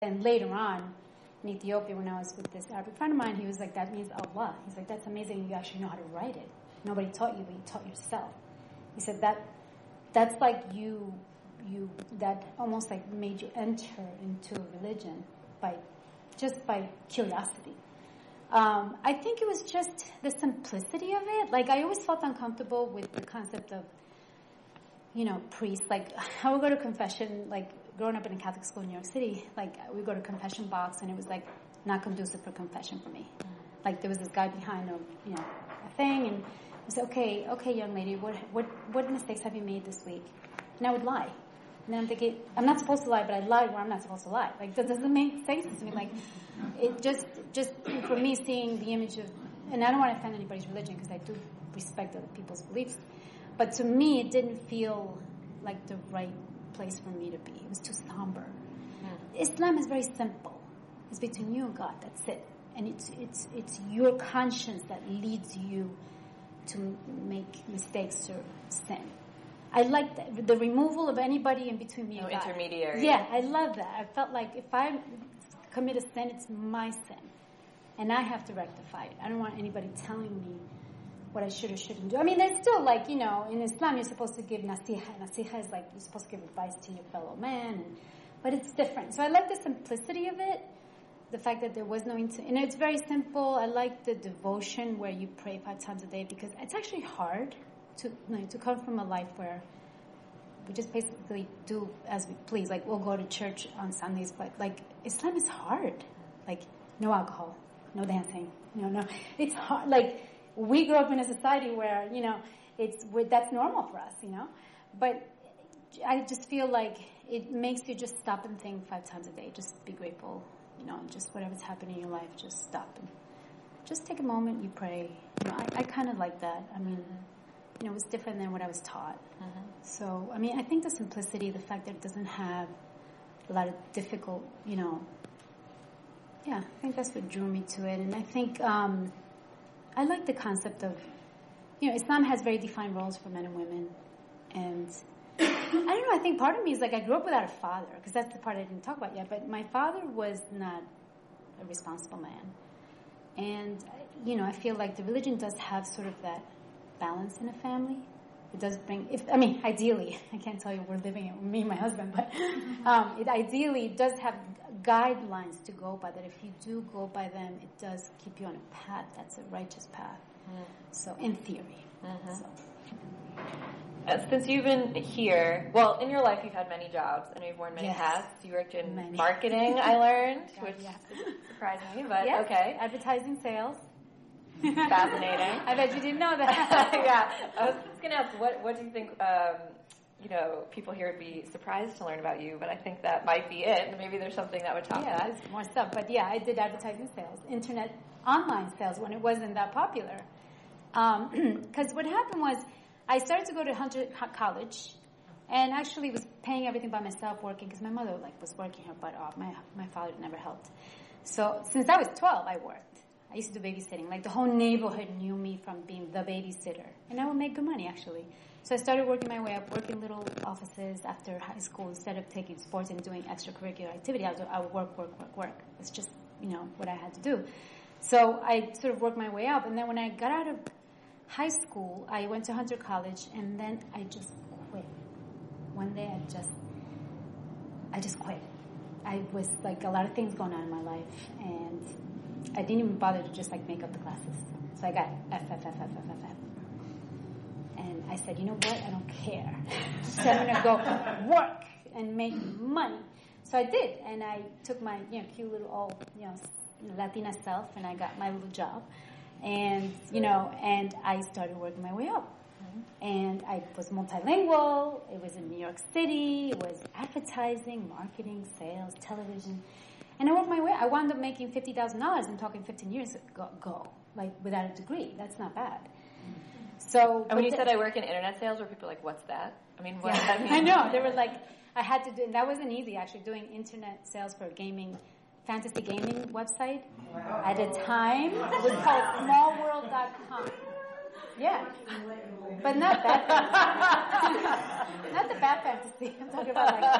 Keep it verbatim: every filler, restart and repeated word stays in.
And later on, in Ethiopia, when I was with this Arabic friend of mine, he was like, that means Allah. He's like, that's amazing. You actually know how to write it. Nobody taught you, but you taught yourself. He said that that's like you, you that almost like made you enter into religion by just by curiosity. Um, I think it was just the simplicity of it. Like, I always felt uncomfortable with the concept of, you know, priests. Like, I would go to confession, like, growing up in a Catholic school in New York City, like, we go to confession box, and it was, like, not conducive for confession for me. Mm-hmm. Like, there was this guy behind a, you know, a thing, and he said, okay, okay, young lady, what, what, what mistakes have you made this week? And I would lie. And then I'm thinking, I'm not supposed to lie, but I lied where I'm not supposed to lie. Like, that doesn't make sense to me. Like, it just, just for me, seeing the image of, and I don't want to offend anybody's religion because I do respect other people's beliefs, but to me, it didn't feel like the right place for me to be. It was too somber. Yeah. Islam is very simple. It's between you and God. That's it. And it's it's it's your conscience that leads you to make mistakes or sin. I like that. The removal of anybody in between me no and God. Intermediary. Yeah, I love that. I felt like if I commit a sin, it's my sin. And I have to rectify it. I don't want anybody telling me what I should or shouldn't do. I mean, there's still like, you know, in Islam you're supposed to give nasiha. Nasiha is like you're supposed to give advice to your fellow man. And, but it's different. So I like the simplicity of it. The fact that there was no, inter- and it's very simple. I like the devotion where you pray five times a day because it's actually hard to you know, to come from a life where we just basically do as we please. Like, we'll go to church on Sundays, but like Islam is hard. Like, no alcohol, no dancing, you know, no. It's hard. Like, we grew up in a society where, you know, it's that's normal for us, you know. But I just feel like it makes you just stop and think five times a day. Just be grateful, you know, and just whatever's happening in your life, just stop and just take a moment, you pray. You know, I, I kind of like that. I mean, you know, it was different than what I was taught. Mm-hmm. So, I mean, I think the simplicity, the fact that it doesn't have a lot of difficult, you know, yeah, I think that's what drew me to it. And I think um, I like the concept of, you know, Islam has very defined roles for men and women. And I don't know, I think part of me is like I grew up without a father, because that's the part I didn't talk about yet. But my father was not a responsible man. And, you know, I feel like the religion does have sort of that balance in a family. It does bring, if I mean, ideally, I can't tell you we're living it with me and my husband, but um, it ideally does have guidelines to go by that. If you do go by them, it does keep you on a path that's a righteous path. Mm. So, in theory. Mm-hmm. So. Uh, since you've been here, well, in your life you've had many jobs and you've worn many yes. hats. You worked in many. marketing, I learned, God, which yes. surprised me, but yes. okay. Advertising, sales. Fascinating. I bet you didn't know that. Yeah. I was just going to ask, what, what do you think, um, you know, people here would be surprised to learn about you, but I think that might be it. Maybe there's something that would top yeah, that. Yeah, there's more stuff. But yeah, I did advertising sales, internet, online sales when it wasn't that popular. Because um, what happened was I started to go to Hunter College and actually was paying everything by myself, working, because my mother like was working her butt off. My, my father never helped. So since I was twelve, I worked. I used to do babysitting. Like, the whole neighborhood knew me from being the babysitter. And I would make good money, actually. So I started working my way up, working little offices after high school. Instead of taking sports and doing extracurricular activity, I would, I would work, work, work, work. It's just, you know, what I had to do. So I sort of worked my way up. And then when I got out of high school, I went to Hunter College, and then I just quit. One day I just, I just quit. I was, like, a lot of things going on in my life, and I didn't even bother to just like make up the classes. So I got F, F, F, F, F, F, F. And I said, you know what? I don't care. So I'm going to go work and make money. So I did. And I took my, you know, cute little old, you know, Latina self, and I got my little job. And, you know, and I started working my way up. And I was multilingual. It was in New York City. It was advertising, marketing, sales, television. And I worked my way. I wound up making fifty thousand dollars. I'm talking fifteen years ago, like without a degree. That's not bad. So, and when you th- said I work in internet sales, were people like, "What's that?" I mean, what yeah, does that mean? I know. They were like, I had to do, and that wasn't easy actually. Doing internet sales for a gaming, fantasy gaming website at a time. It was called small world dot com. Yeah, but not that fantasy. Not the bad fantasy. I'm talking about like